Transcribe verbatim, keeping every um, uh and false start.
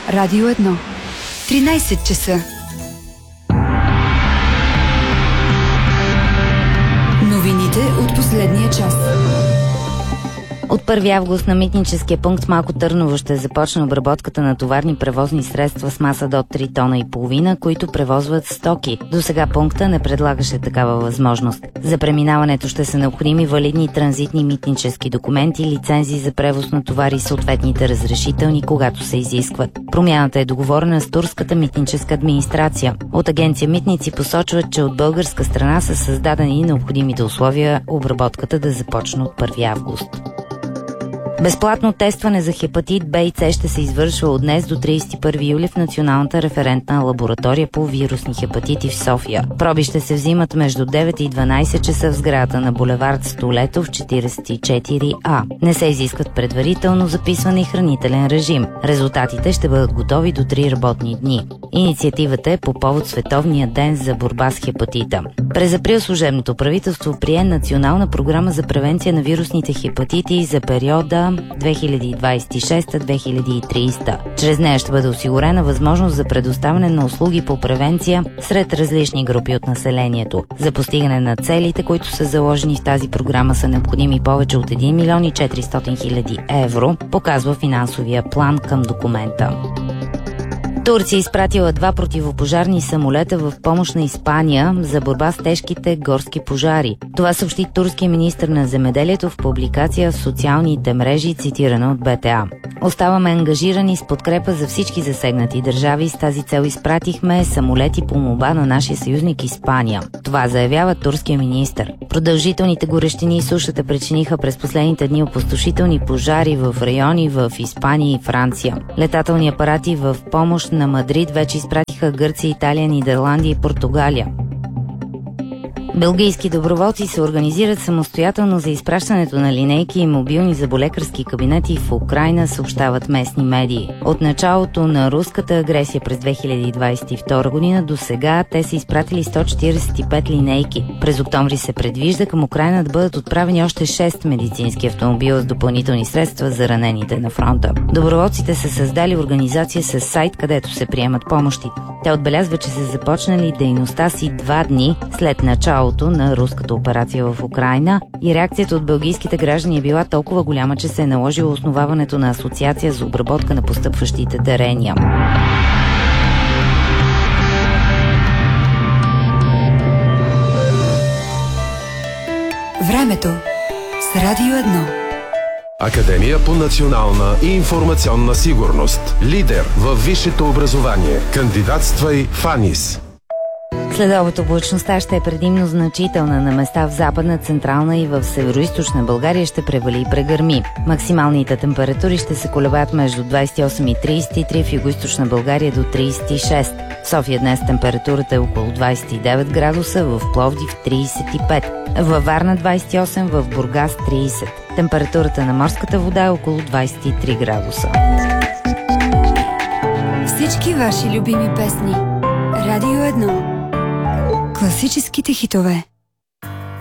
Радио едно. тринайсет часа. Новините от последния час. От първи август на митническия пункт Малко Търново ще започне обработката на товарни превозни средства с маса до три тона и половина, които превозват стоки. До сега пункта не предлагаше такава възможност. За преминаването ще са необходими валидни транзитни митнически документи, лицензии за превоз на товари и съответните разрешителни, когато се изискват. Промяната е договорена с турската митническа администрация. От агенция Митници посочват, че от българска страна са създадени необходимите условия обработката да започне от първи август. Безплатно тестване за хепатит Б и С ще се извършва от днес до трийсет и първи юли в Националната референтна лаборатория по вирусни хепатити в София. Проби ще се взимат между девет и дванайсет часа в сградата на булевард Столетов четирийсет и четири А. Не се изискват предварително записване и хранителен режим. Резултатите ще бъдат готови до три работни дни. Инициативата е по повод Световния ден за борба с хепатита. През април служебното правителство прие национална програма за превенция на вирусните хепатити за периода две хиляди двайсет и шеста до две хиляди и трийсета. Чрез нея ще бъде осигурена възможност за предоставяне на услуги по превенция сред различни групи от населението. За постигане на целите, които са заложени в тази програма, са необходими повече от един милион и четиристотин хиляди евро, показва финансовия план към документа. Турция изпратила два противопожарни самолета в помощ на Испания за борба с тежките горски пожари. Това съобщи турския министър на земеделието в публикация в социалните мрежи, цитирана от Б Т А. Оставаме ангажирани с подкрепа за всички засегнати държави. С тази цел изпратихме самолети по молба на нашия съюзник Испания. Това заявява турския министър. Продължителните горещини и сушата причиниха през последните дни опустошителни пожари в райони в Испания и Франция. Летателни апарати в помощ на Мадрид вече изпратиха Гърция, Италия, Нидерландия и Португалия. Белгийски доброволци се организират самостоятелно за изпращането на линейки и мобилни зъболекарски кабинети в Украйна, съобщават местни медии. От началото на руската агресия през две хиляди двайсет и втора година до сега те са изпратили сто четирийсет и пет линейки. През октомври се предвижда към Украйна да бъдат отправени още шест медицински автомобила с допълнителни средства за ранените на фронта. Доброволците са създали организация с сайт, където се приемат помощи. Те отбелязват, че са започнали дейността си два дни след началото на руската операция в Украйна и реакцията от белгийските граждани е била толкова голяма, че се е наложило основаването на асоциация за обработка на постъпващите дарения. Времето с Радио едно. Академия по национална и информационна сигурност. Лидер във висшето образование. Кандидатствай в АНИС. Следобед облачността ще е предимно значителна. На места в Западна, Централна и в Североизточна България ще превали и прегърми. Максималните температури ще се колебаят между двайсет и осем и трийсет и три, в Югоизточна България до трийсет и шест. В София днес температурата е около двайсет и девет градуса, в Пловдив трийсет и пет, във Варна двайсет и осем, в Бургас трийсет. Температурата на морската вода е около двайсет и три градуса. Всички ваши любими песни. Радио едно. Класическите хитове.